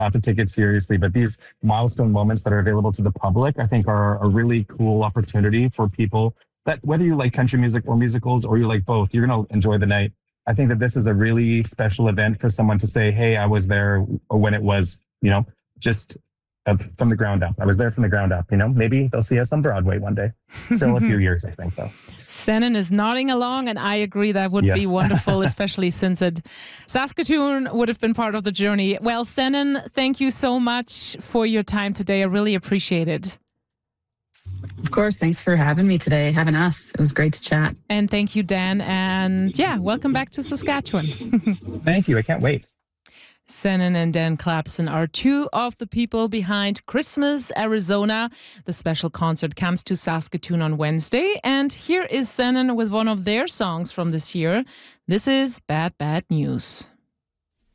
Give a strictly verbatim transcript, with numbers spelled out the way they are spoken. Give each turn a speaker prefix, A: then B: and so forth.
A: have to take it seriously. But these milestone moments that are available to the public, I think are a really cool opportunity for people that whether you like country music or musicals or you like both, you're going to enjoy the night. I think that this is a really special event for someone to say, hey, I was there when it was, you know, just from the ground up. I was there from the ground up, you know, maybe they'll see us on Broadway one day. Still a few years, I think, though.
B: Senan is nodding along, and I agree that would
A: Yes.
B: be wonderful, especially since it, Saskatoon would have been part of the journey. Well, Senan, thank you so much for your time today. I really appreciate it.
C: Of course. Thanks for having me today, having us. It was great to chat.
B: And thank you, Dan. And yeah, welcome back to Saskatchewan.
A: Thank you. I can't wait.
B: Senan and Dan Clapson are two of the people behind Christmas Arizona. The special concert comes to Saskatoon on Wednesday. And here is Senan with one of their songs from this year. This is Bad Bad News.